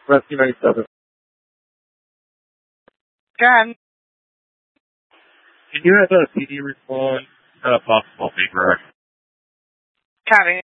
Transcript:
Rescue 97. Ken. Can you have a PD respond? Possible paper. Copy.